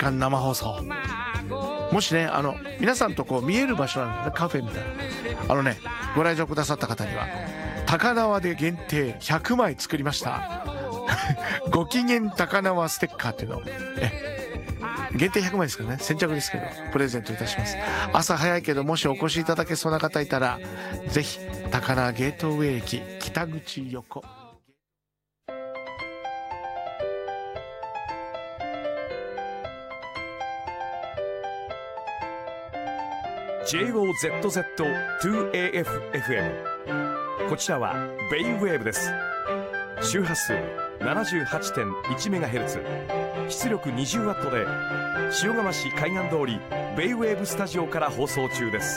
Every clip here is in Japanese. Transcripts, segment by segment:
間生放送。もしね、皆さんとこう見える場所なんだね、カフェみたいな。ご来場くださった方には、高輪で限定100枚作りました。ご機嫌高輪ステッカーっていうのを、限定100枚ですけどね、先着ですけど、プレゼントいたします。朝早いけど、もしお越しいただけそうな方いたら、ぜひ、高輪ゲートウェイ駅、北口横。 JOZZ2AFFM こちらはベイウェーブです。周波数 78.1MHz 出力 20W で塩釜市海岸通りベイウェーブスタジオから放送中です。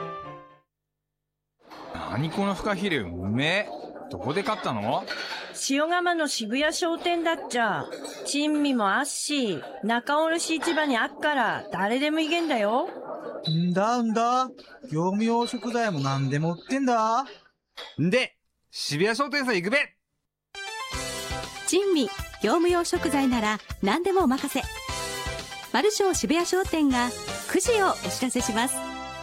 何このフカヒレ、うめえ。どこで買ったの？ 塩釜の渋谷商店だっちゃ。珍味もあっし、仲卸市場にあっから誰でもいけんだよ。 んだ業務用食材も何でも売ってんだ。 んで渋谷商店さん行くべ。 珍味業務用食材なら何でもお任せ。マルショー渋谷商店が9時をお知らせします。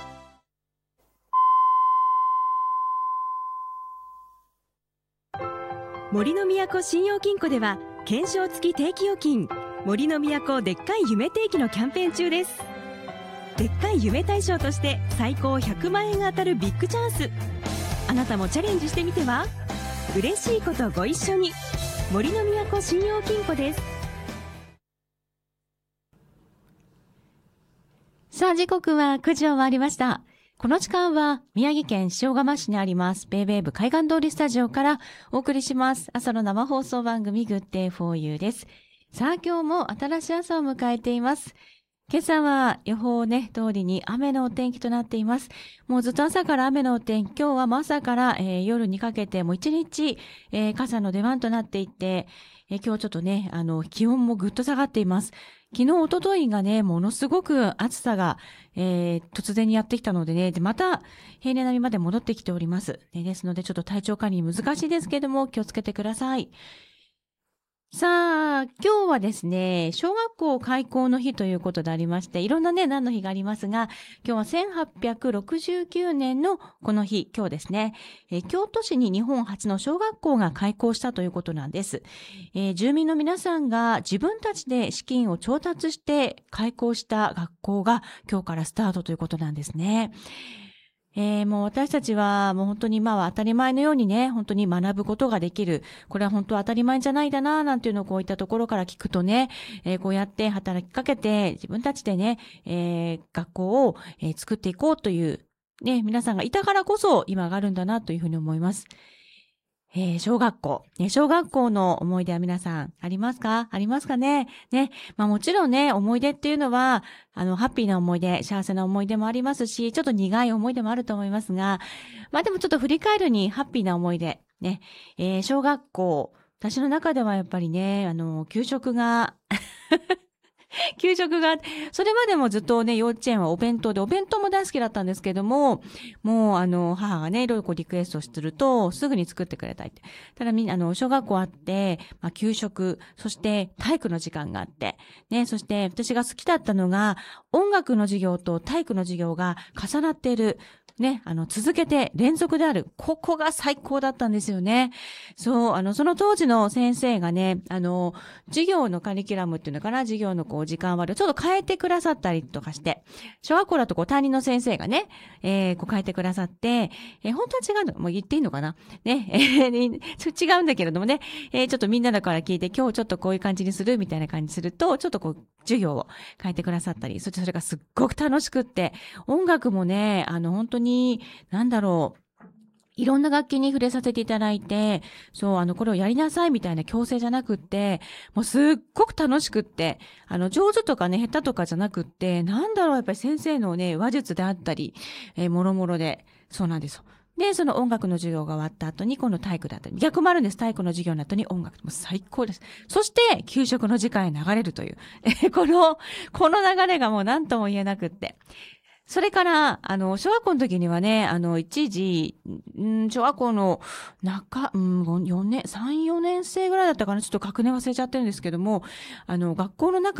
森の都信用金庫では懸賞付き定期預金森の都でっかい夢定期のキャンペーン中です。でっかい夢大賞として最高100万円が当たるビッグチャンス。あなたもチャレンジしてみては。嬉しいことご一緒に。森の都信用金庫です。さあ、時刻は9時を回りました。この時間は宮城県塩釜市にありますベイウェーブ海岸通りスタジオからお送りします朝の生放送番組 Good Day for You です。さあ、今日も新しい朝を迎えています。今朝は予報通りに雨のお天気となっています。もうずっと朝から雨のお天気。今日はもう朝から、夜にかけてもう一日、傘の出番となっていて、今日ちょっとね、気温もぐっと下がっています。昨日、一昨日がね、ものすごく暑さが、突然にやってきたのでね、でまた平年並みまで戻ってきております。ですので、ちょっと体調管理難しいですけども、気をつけてください。さあ、今日はですね、小学校開校の日ということでありまして、いろんな何の日がありますが、今日は1869年のこの日、今日ですね、京都市に日本初の小学校が開校したということなんです。住民の皆さんが自分たちで資金を調達して開校した学校が今日からスタートということなんですね。もう私たちはもう本当に今は当たり前のようにね、本当に学ぶことができる。これは本当当たり前じゃないだな、なんていうのをこういったところから聞くとね、こうやって働きかけて自分たちでね、学校を、作っていこうというね、皆さんがいたからこそ今があるんだなというふうに思います。小学校。小学校の思い出は皆さんありますか？ありますかね？もちろんね、思い出っていうのは、ハッピーな思い出、幸せな思い出もありますし、ちょっと苦い思い出もあると思いますが、でもちょっと振り返るにハッピーな思い出。小学校。私の中ではやっぱりね、給食が、それまでもずっとね、幼稚園はお弁当で、お弁当も大好きだったんですけども、もう母がね、いろいろリクエストすると、すぐに作ってくれたいって。ただ小学校あって、給食、そして体育の時間があって、ね、そして私が好きだったのが、音楽の授業と体育の授業が重なっている。ね、続けて連続である。ここが最高だったんですよね。そう、その当時の先生がね、授業のカリキュラムっていうのかな、授業の時間割をちょっと変えてくださったりとかして、小学校だと担任の先生がね、変えてくださって、本当は違うの、もう言っていいのかなね、違うんだけれどもね、ちょっとみんなだから聞いて、今日ちょっとこういう感じにするみたいな感じにすると、ちょっと授業を変えてくださったり、それがすっごく楽しくって、音楽もね、本当に、いろんな楽器に触れさせていただいて、そう、これをやりなさいみたいな強制じゃなくって、もうすっごく楽しくって、上手とかね、下手とかじゃなくって、やっぱり先生のね、話術であったり、もろもろで、そうなんですよ。で、その音楽の授業が終わった後に、この体育だったり、逆もあるんです。体育の授業の後に音楽。もう最高です。そして、給食の時間へ流れるという。この流れがもう何とも言えなくって。それから、小学校の時にはね、一時、小学校の3、4年生ぐらいだったかな、ちょっと学年忘れちゃってるんですけども、学校の中